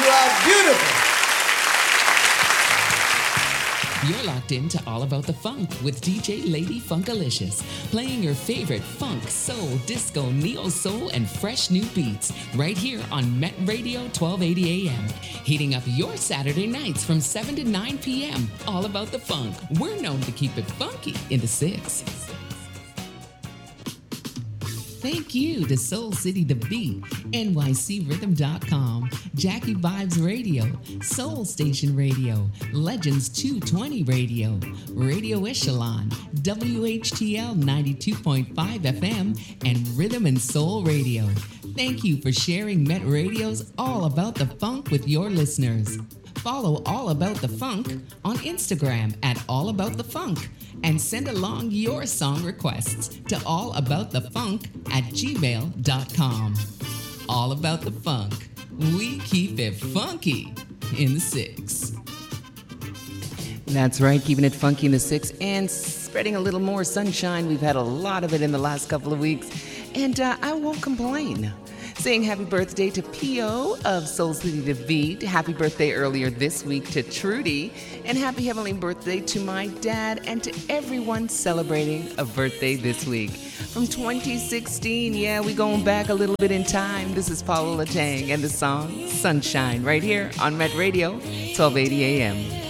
are beautiful. You're locked into All About the Funk with DJ Lady Funkalicious, playing your favorite funk, soul, disco, neo-soul, and fresh new beats right here on Met Radio 1280 AM. Heating up your Saturday nights from 7 to 9 p.m. All About the Funk. We're known to keep it funky in the 6. Thank you to Soul City The Beat, NYCRhythm.com, Jackie Vibes Radio, Soul Station Radio, Legends 220 Radio, Radio Echelon, WHTL 92.5 FM, and Rhythm and Soul Radio. Thank you for sharing Met Radio's All About the Funk with your listeners. Follow All About the Funk on Instagram at All About the Funk and send along your song requests to allaboutthefunk@gmail.com. All About the Funk. We keep it funky in the 6. That's right, keeping it funky in the 6 and spreading a little more sunshine. We've had a lot of it in the last couple of weeks, and I won't complain. Saying happy birthday to P.O. of Soul City The Beat. Happy birthday earlier this week to Trudy. And happy heavenly birthday to my dad and to everyone celebrating a birthday this week. From 2016, yeah, we going back a little bit in time. This is Paula Latang and the song Sunshine right here on Met Radio, 1280 AM.